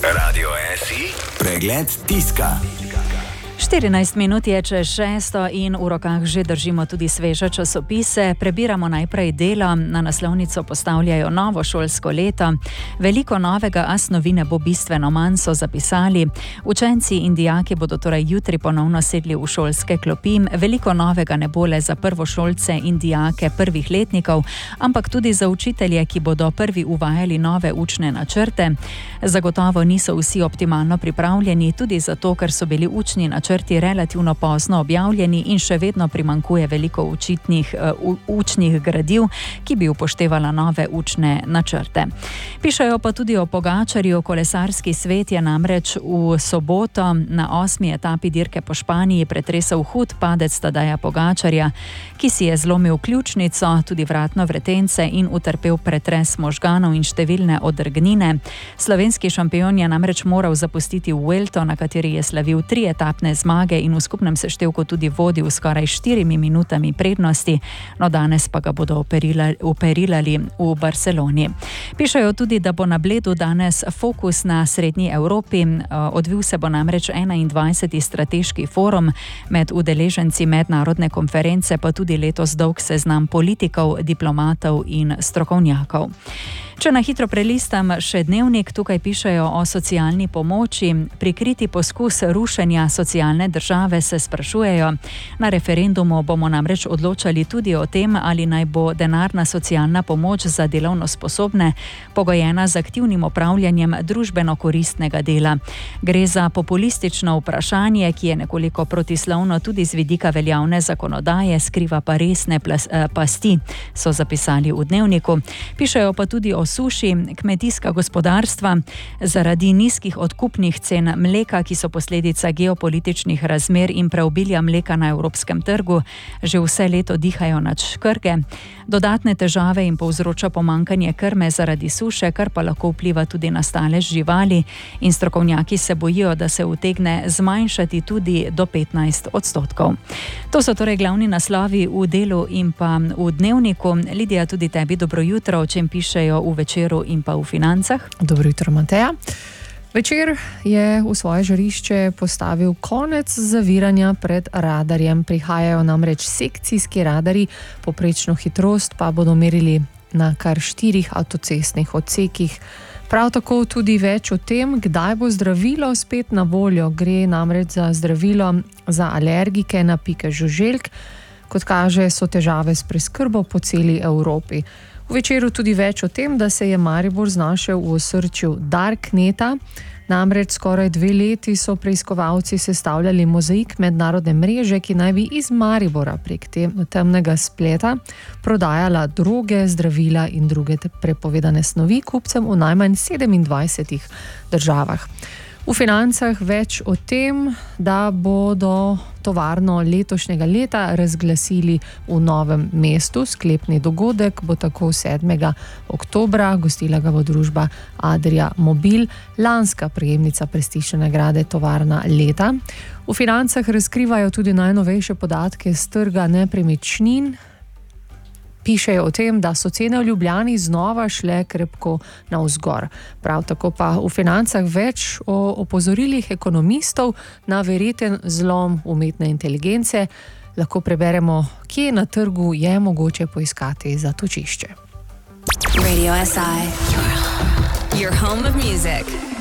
Radio SI, pregled tiska. 14 minut je čez 6 in v rokah že držimo tudi sveže časopise. Prebiramo najprej Delo, na naslovnico postavljajo novo šolsko leto. Veliko novega, a snovi ne bo bistveno manj, so zapisali. Učenci in dijaki bodo torej jutri ponovno sedli v šolske klopi. Veliko novega ne bo le za prvošolce in dijake prvih letnikov, ampak tudi za učitelje, ki bodo prvi uvajali nove učne načrte. Zagotovo niso vsi optimalno pripravljeni, tudi zato, ker so bili učni načrti relativno pozno objavljeni in še vedno primanjkuje veliko učnih gradiv, ki bi upoštevala nove učne načrte. Pišejo pa tudi o Pogačarju. Kolesarski svet je namreč v soboto na 8. etapi dirke po Španiji pretresel hud padec Tadeja Pogačarja, ki si je zlomil ključnico, tudi vratno vretence in utrpel pretres možganov in številne odrgnine. Slovenski šampion je namreč moral zapustiti Vuelto, na kateri je slavil 3 etapne zmage in v skupnem seštevku tudi vodil skoraj 4 minutami prednosti, no danes pa ga bodo operirali v Barceloni. Pišejo tudi, da bo na Bledu danes fokus na Srednji Evropi. Odvil se bo namreč 21. strateški forum, med udeleženci mednarodne konference pa tudi letos dolg seznam politikov, diplomatov in strokovnjakov. Če na hitro prelistam še Dnevnik, tukaj pišejo o socialni pomoči. Prikriti poskus rušenja socialne države, se sprašujejo. Na referendumu bomo namreč odločali tudi o tem, ali naj bo denarna socialna pomoč za delovno sposobne pogojena z aktivnim opravljanjem družbeno koristnega dela. Gre za populistično vprašanje, ki je nekoliko protislovno tudi z vidika veljavne zakonodaje, skriva pa resne pasti, so zapisali v Dnevniku. Pišejo pa tudi o suši. Kmetijska gospodarstva zaradi nizkih odkupnih cen mleka, ki so posledica geopolitičnih razmer in preobilja mleka na evropskem trgu, že vse leto dihajo na škrge. Dodatne težave jim povzroča pomanjkanje krme zaradi suše, kar pa lahko vpliva tudi na stalež živali, in strokovnjaki se bojijo, da se utegne zmanjšati tudi do 15%. To so torej glavni naslovi v Delu in pa v Dnevniku. Lidija, tudi tebi dobro jutro, o čem pišejo v Večeru in pa v Financah. Dobro jutro, Mateja. Večer je v svoje žarišče postavil konec zaviranja pred radarjem. Prihajajo namreč sekcijski radarji, povprečno hitrost pa bodo merili na kar 4 avtocestnih odsekih. Prav tako tudi več o tem, kdaj bo zdravilo spet na voljo. Gre namreč za zdravilo za alergike na pike žuželk. Kot kaže, so težave s preskrbo po celi Evropi. V Večeru tudi več o tem, da se je Maribor znašel v osrčju Darkneta. Namreč skoraj 2 leti so preiskovalci sestavljali mozaik mednarodne mreže, ki naj bi iz Maribora prek temnega spleta prodajala droge, zdravila in druge prepovedane snovi kupcem v najmanj 27 državah. V Financah več o tem, da bodo tovarno letošnjega leta razglasili v Novem mestu. Sklepni dogodek bo tako 7. oktobra, gostila ga bo družba Adria Mobil, lanska prejemnica prestižne nagrade Tovarna leta. V Financah razkrivajo tudi najnovejše podatke z trga nepremičnin. Pišejo o tem, da so cene v Ljubljani znova šle krepko navzgor. Prav tako pa v Financah več o opozorilih ekonomistov na verjeten zlom umetne inteligence. Lahko preberemo, kje na trgu je mogoče poiskati zatočišče. Radio SI, your home of music.